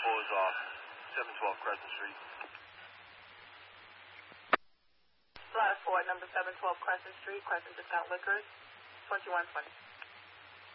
close off 712 Crescent Street. Ladder 4, number 712 Crescent Street, Crescent Discount Liquors, 2120.